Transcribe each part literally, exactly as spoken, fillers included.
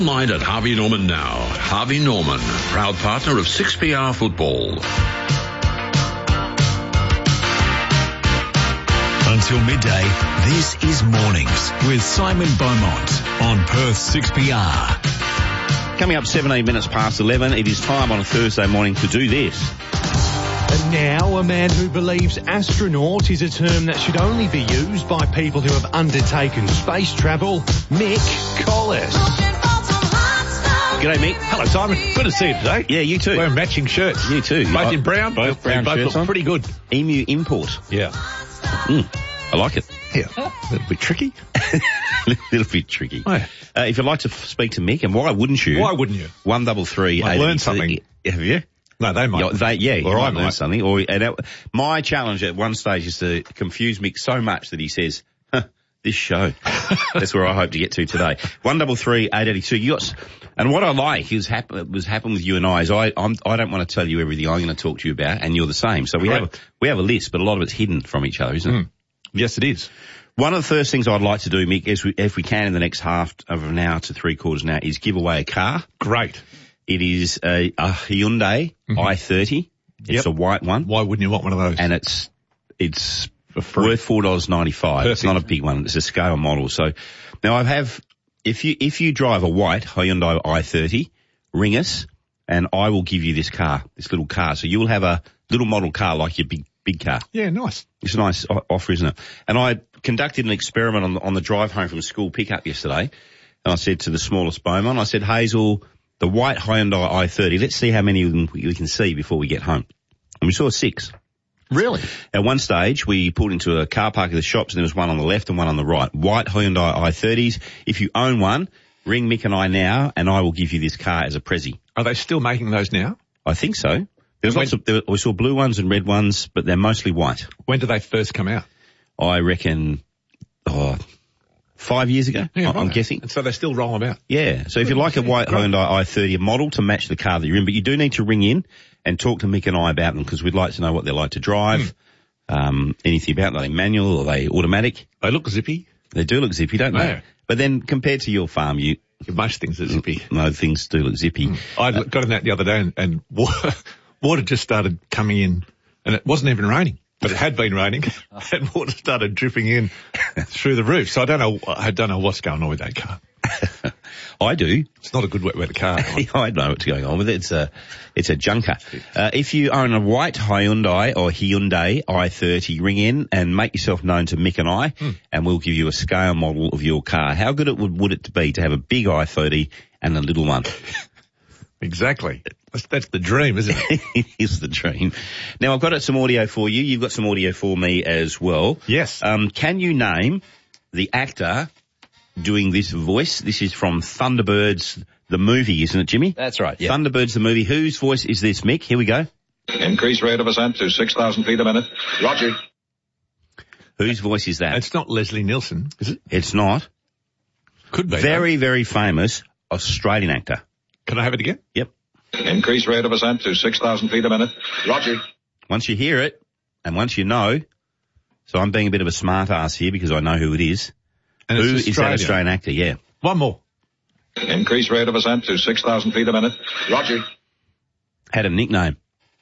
Online at Harvey Norman now. Harvey Norman, proud partner of six P R Football. Until midday, this is Mornings with Simon Beaumont on Perth six P R. Coming up seventeen minutes past eleven, it is time on a Thursday morning to do this. And now, a man who believes astronaut is a term that should only be used by people who have undertaken space travel, Mick Collis. G'day, Mick. Hello, Simon. Good to see you today. Yeah, you too. We're matching shirts. You too. Both I, in brown. Both brown both shirts look on. pretty good. Emu import. Yeah. Mm, I like it. Yeah. A little bit tricky. A little bit tricky. Oh, yeah. Uh, if you'd like to f- speak to Mick, and why wouldn't you? Why wouldn't you? One double three. I've learned something. Have you? No, they might. Yeah, they, yeah, or you I might learn might. something. Or and that, my challenge at one stage is to confuse Mick so much that he says, huh, "This show." That's where I hope to get to today. One double three eight eighty two. You got, and what I like is happen was happen with you and I is I I'm, I don't want to tell you everything I'm going to talk to you about, and you're the same. So we Right. have a, we have a list, but a lot of it's hidden from each other, isn't it? Mm. Yes, it is. One of the first things I'd like to do, Mick, is we, if we can in the next half of an hour to three quarters now, is give away a car. Great. It is a, a Hyundai Mm-hmm. i thirty. It's Yep. a white one, Why wouldn't you want one of those? and it's it's For free. worth four dollars ninety five. It's Perfect. not a big one. It's a scale model. So now I have, if you if you drive a white Hyundai i thirty, ring us, and I will give you this car, this little car. So you'll have a little model car like your big big car. Yeah, nice. It's a nice o- offer, isn't it? And I conducted an experiment on the, on the drive home from school pickup yesterday. And I said to the smallest Beaumont, I said, Hazel, the white Hyundai i thirty, let's see how many of them we can see before we get home. And we saw six. Really? At one stage, we pulled into a car park of the shops and there was one on the left and one on the right. White Hyundai i thirties. If you own one, ring Mick and I now and I will give you this car as a prezi. Are they still making those now? I think so. There's When- lots of, there, we saw blue ones and red ones, but they're mostly white. When did they first come out? I reckon, oh, five years ago, I- I'm right. guessing. And so they still roll about. Yeah. So if you like a white Hyundai i thirty model to match the car that you're in, but you do need to ring in and talk to Mick and I about them because we'd like to know what they're like to drive, um, anything about them. Are they manual or are they automatic? They look zippy. They do look zippy, don't they? Yeah. But then compared to your farm, you, Most things are zippy. no, things do look zippy. I got in that the other day and, and water, water just started coming in and it wasn't even raining, but it had been raining and water started dripping in through the roof. So I don't know, I don't know what's going on with that car. I do. It's not a good wet weather car. I know what's going on with it. It's a, it's a junker. Uh, if you own a white Hyundai or Hyundai i thirty, ring in and make yourself known to Mick and I, Hmm. and we'll give you a scale model of your car. How good it would, would it be to have a big i thirty and a little one? Exactly. That's, that's the dream, isn't it? It is the dream. Now, I've got some audio for you. You've got some audio for me as well. Yes. Um, can you name the actor doing this voice? This is from Thunderbirds, the movie, isn't it, Jimmy? That's right, yeah. Thunderbirds, the movie. Whose voice is this, Mick? Here we go. Increase rate of ascent to six thousand feet a minute. Roger. Whose voice is that? It's not Leslie Nielsen, is it? It's not. Could be. Very, very famous Australian actor. though. Can I have it again? Yep. Increase rate of ascent to six thousand feet a minute. Roger. Once you hear it, and once you know, so I'm being a bit of a smart ass here because I know who it is. And Who it's is that Australian actor? Yeah. One more. Increase rate of ascent to six thousand feet a minute. Roger. Had a nickname.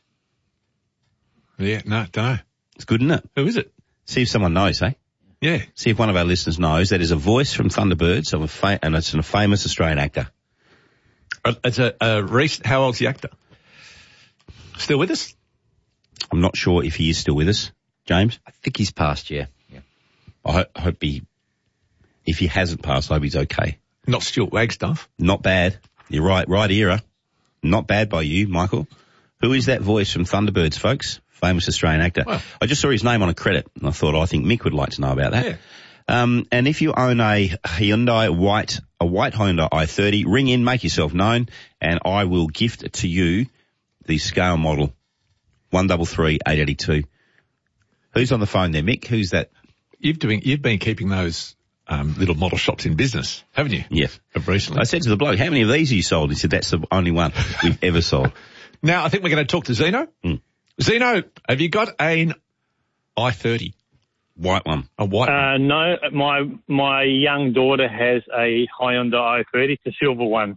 Yeah, no, don't know. It's good, isn't it? Who is it? See if someone knows, eh? Yeah. See if one of our listeners knows. That is a voice from Thunderbirds of a fa- and it's a famous Australian actor. Uh, It's a, a recent, how old's the actor? Still with us? I'm not sure if he is still with us. James? I think he's passed, yeah. yeah. I ho- hope he, if he hasn't passed, I hope he's okay. Not Stuart Wagstaff. Not bad. You're right. Right era. Not bad by you, Michael. Who is that voice from Thunderbirds, folks? Famous Australian actor. Well. I just saw his name on a credit and I thought, I think Mick would like to know about that. Yeah. Um, and if you own a Hyundai white, a white Hyundai i thirty, ring in, make yourself known, and I will gift to you the scale model. One double three eight eighty two. Who's on the phone there, Mick? Who's that? You've doing, you've been keeping those, um, little model shops in business, haven't you? Yeah. Of recently. I said to the bloke, how many of these have you sold? He said, that's the only one we've ever sold. Now, I think we're going to talk to Zeno. Mm. Zeno, have you got an i thirty? White one. A white one? Uh, no, my my young daughter has a Hyundai i thirty, it's a silver one.